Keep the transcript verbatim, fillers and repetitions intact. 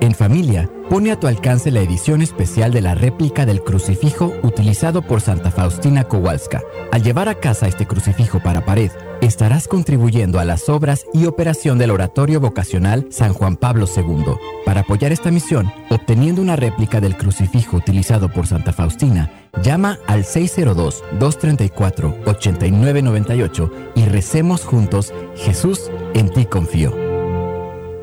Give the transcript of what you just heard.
En familia, pone a tu alcance la edición especial de la réplica del crucifijo utilizado por Santa Faustina Kowalska. Al llevar a casa este crucifijo para pared, estarás contribuyendo a las obras y operación del Oratorio Vocacional San Juan Pablo segundo. Para apoyar esta misión, obteniendo una réplica del crucifijo utilizado por Santa Faustina, llama al seis cero dos, dos tres cuatro, ocho nueve nueve ocho y recemos juntos: Jesús, en ti confío.